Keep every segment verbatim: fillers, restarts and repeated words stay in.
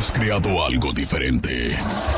hemos creado algo diferente.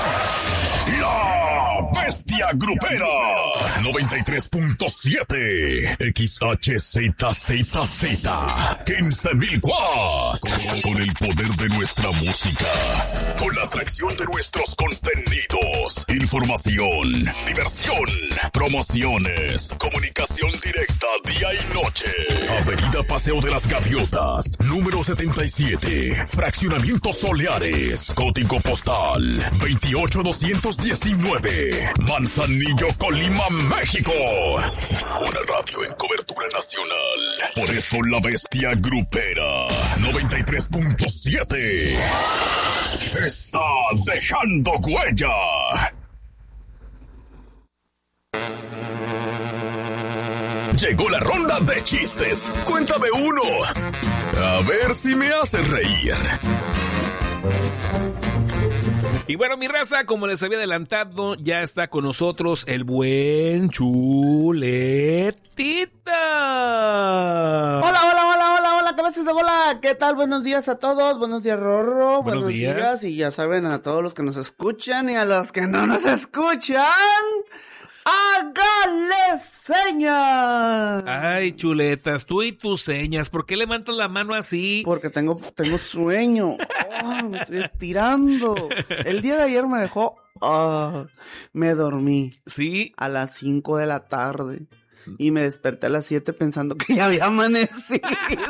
La Bestia Grupera noventa y tres punto siete X H Z Z Z quince mil watts. Con el poder de nuestra música, con la atracción de nuestros contenidos, información, diversión, promociones, comunicación directa día y noche. Avenida Paseo de las Gaviotas, número setenta y siete, Fraccionamiento Soleares, código postal veintiocho doscientos diecinueve, Manzanillo, Colima, México. Una radio en cobertura nacional. Por eso la Bestia Grupera noventa y tres punto siete está dejando huella. Llegó la ronda de chistes. Cuéntame uno. A ver si me hace reír. Y bueno, mi raza, como les había adelantado, ya está con nosotros el buen Chuletita. Hola, hola, hola, hola, hola, cabezas de bola. ¿Qué tal? Buenos días a todos. Buenos días, Rorro. Buenos, Buenos días. días. Y ya saben, a todos los que nos escuchan y a los que no nos escuchan, ¡hágale señas! Ay, chuletas, tú y tus señas, ¿por qué levantas la mano así? Porque tengo, tengo sueño. Oh, me estoy estirando. El día de ayer me dejó... Oh, me dormí. Sí. A las cinco de la tarde. Y me desperté a las siete pensando que ya había amanecido.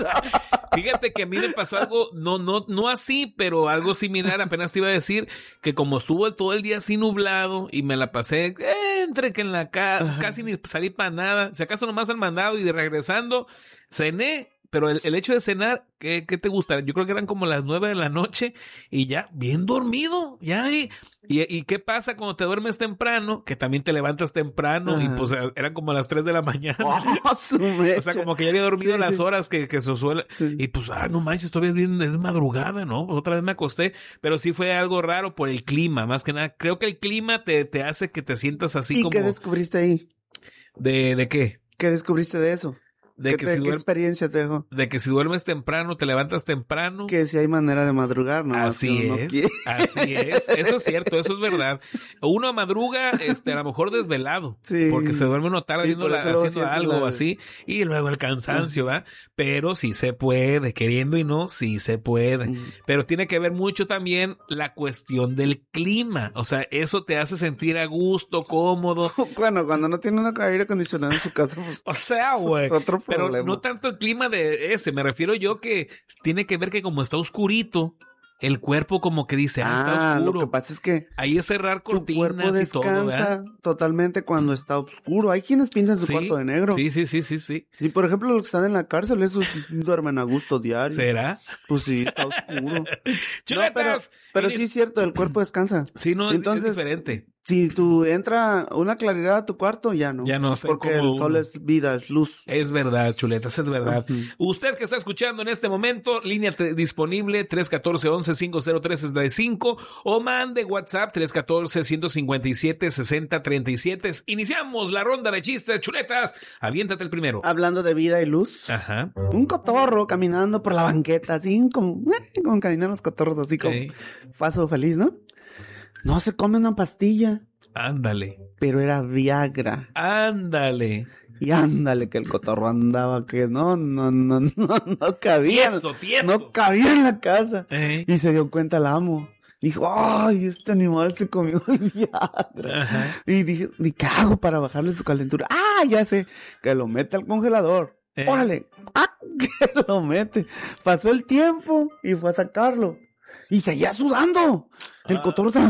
Fíjate que a mí me pasó algo, no, no, no así, pero algo similar. Apenas te iba a decir que como estuvo todo el día así nublado y me la pasé eh, entre que en la casa, casi ni salí para nada. Si acaso nomás al mandado y de regresando, cené. Pero el, el hecho de cenar, ¿qué, ¿qué te gusta? Yo creo que eran como las nueve de la noche y ya bien dormido, ya. Y, y, y ¿qué pasa cuando te duermes temprano? Que también te levantas temprano. Ajá. Y pues eran como las tres de la mañana. Oh, su mecha. O sea, como que ya había dormido sí, las sí. horas que, que se suele. Sí. Y pues, ah, no manches, todavía es bien, es madrugada, ¿no? Pues otra vez me acosté. Pero sí fue algo raro por el clima, más que nada. Creo que el clima te, te hace que te sientas así ¿Y como... qué descubriste ahí? ¿De, de qué? ¿Qué descubriste de eso? De ¿Qué, que te, si ¿Qué duerm... experiencia te dejó? De que si duermes temprano, te levantas temprano. Que si hay manera de madrugar, ¿no? Así es, no así es. Eso es cierto, eso es verdad. Uno madruga, este, a lo mejor desvelado. Sí. Porque se duerme uno tarde haciendo, la, haciendo algo la... así. Y luego el cansancio, ¿va? Uh-huh. Pero sí se puede, queriendo y no, sí se puede. Uh-huh. Pero tiene que ver mucho también la cuestión del clima. O sea, eso te hace sentir a gusto, cómodo. Bueno, cuando no tiene un aire acondicionado en su casa, pues... O sea, güey. Es otro Pero problema. no tanto el clima de ese, me refiero yo que tiene que ver que como está oscurito, el cuerpo como que dice, ah, ah está oscuro. Lo que pasa es que ahí es cerrar cortinas tu cuerpo descansa y todo, totalmente cuando está oscuro. Hay quienes pintan su sí, cuarto de negro. Sí, sí, sí, sí, sí. Sí, por ejemplo, los que están en la cárcel, esos duermen a gusto diario. ¿Será? Pues sí, está oscuro. ¡Chuletas! No, pero pero sí es cierto, el cuerpo descansa. Sí, no, entonces, es diferente. Si tú entra una claridad a tu cuarto, ya no. Ya no está. Porque el sol es vida, es luz. Es verdad, chuletas, es verdad. Uh-huh. Usted que está escuchando en este momento, línea t- disponible tres uno cuatro, once, cinco cero tres, sesenta y cinco o mande WhatsApp tres uno cuatro, ciento cincuenta y siete, sesenta treinta y siete. Iniciamos la ronda de chistes, chuletas. Aviéntate el primero. Hablando de vida y luz. Ajá. Un cotorro caminando por la banqueta, así como, como caminan los cotorros, así como sí. Paso feliz, ¿no? No se come una pastilla. Ándale. Pero era Viagra. Ándale. Y ándale que el cotorro andaba que no, no, no, no, no cabía. Tieso, tieso. No cabía en la casa. ¿Eh? Y se dio cuenta el amo. Dijo, ay, este animal se comió el Viagra. Ajá. Y dije, ¿y qué hago para bajarle su calentura? Ah, ya sé, que lo mete al congelador. ¿Eh? Órale, ah, que lo mete. Pasó el tiempo y fue a sacarlo. Y seguía sudando. El ah. cotorro estaba...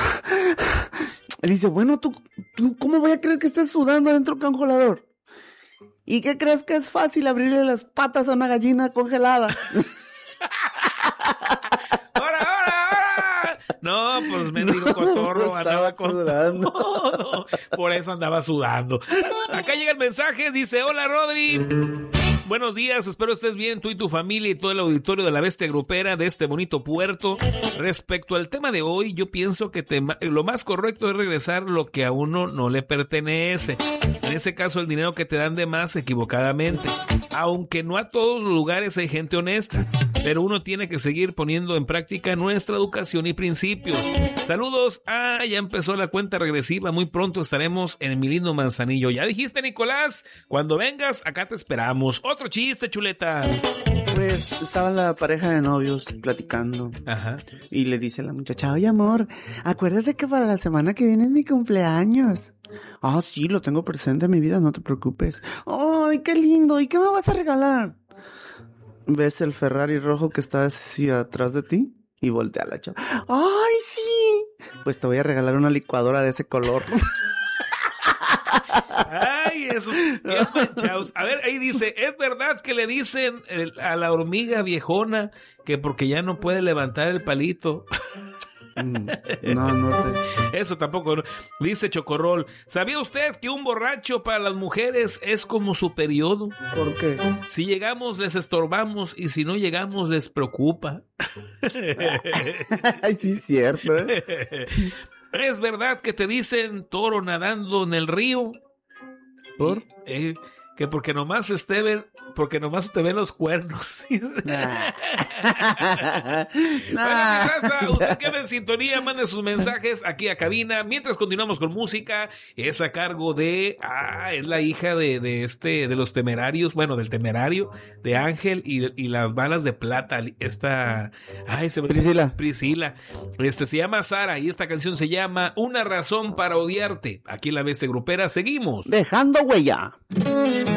Él dice, bueno, ¿tú, ¿tú cómo voy a creer que estés sudando dentro del congelador? ¿Y qué crees que es fácil abrirle las patas a una gallina congelada? ¡Hora, hora, hora! No, pues mendigo no, cotorro andaba sudando. Todo. Por eso andaba sudando. Acá llega el mensaje, dice, hola Rodri. Buenos días, espero estés bien, tú y tu familia y todo el auditorio de la Bestia Grupera de este bonito puerto. Respecto al tema de hoy, yo pienso que te, lo más correcto es regresar lo que a uno no le pertenece. En ese caso, el dinero que te dan de más equivocadamente. Aunque no a todos los lugares hay gente honesta. pero uno tiene que seguir poniendo en práctica nuestra educación y principios. Saludos. Ah, ya empezó la cuenta regresiva. Muy pronto estaremos en mi lindo Manzanillo. Ya dijiste, Nicolás, cuando vengas, acá te esperamos. Otro chiste, chuleta. Pues estaba la pareja de novios platicando. Ajá. Y le dice la muchacha, oye, amor, acuérdate que para la semana que viene es mi cumpleaños. Ah, sí, lo tengo presente en mi vida, no te preocupes. Ay, qué lindo. ¿Y qué me vas a regalar? ¿Ves el Ferrari rojo que está hacia atrás de ti? Y voltea a la chava. ¡Ay, sí! Pues te voy a regalar una licuadora de ese color. Ay, eso es bien manchados. A ver, ahí dice, ¿es verdad que le dicen eh, a la hormiga viejona que porque ya no puede levantar el palito? No, no sé. Eso tampoco, ¿no? Dice Chocorrol, ¿sabía usted que un borracho para las mujeres es como su periodo? ¿Por qué? Si llegamos les estorbamos y si no llegamos les preocupa. Ay, sí, es cierto, ¿eh? ¿Es verdad que te dicen toro nadando en el río? ¿Por? Eh, que porque nomás te ven, porque nomás te ven los cuernos. Nah. Bueno, mi raza, usted queda en sintonía, mande sus mensajes aquí a cabina. Mientras continuamos con música, es a cargo de, ah, es la hija de, de este, de los Temerarios, bueno, del Temerario, de Ángel y, y las balas de plata. Esta, ay, se me Priscila. Priscila. Este se llama Sara y esta canción se llama Una razón para odiarte. Aquí en la B C Grupera seguimos. Dejando huella.